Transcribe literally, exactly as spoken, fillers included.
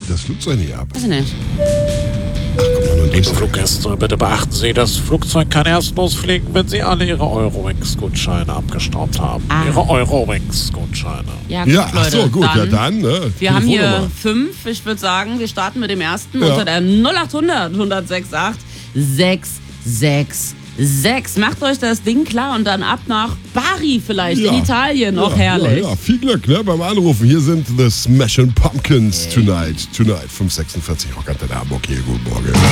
das Flugzeug nicht ab? Weiß ich nicht. Ach, komm mal nur Liebe durch. Fluggäste, bitte beachten Sie, das Flugzeug kann erst losfliegen, wenn Sie alle Ihre Eurowings-Gutscheine abgestaubt haben. Ah. Ihre Eurowings-Gutscheine. Ja, gut, Ja, ach Leute. so, gut, dann, ja dann. Ne? Wir haben hier Telefonnummer. fünf. Ich würde sagen, wir starten mit dem ersten Ja. unter der null acht hundert, hundertsechsundachtzig, sechshundertsechsundsechzig. Macht euch das Ding klar und dann ab nach Bari vielleicht, Ja. in Italien. Auch ja, herrlich. Ja, ja, viel Glück ne, beim Anrufen. Hier sind The Smashing Pumpkins tonight. Tonight, fünf sechsundvierzig Rock Antenne Hamburg. Hier, guten Morgen.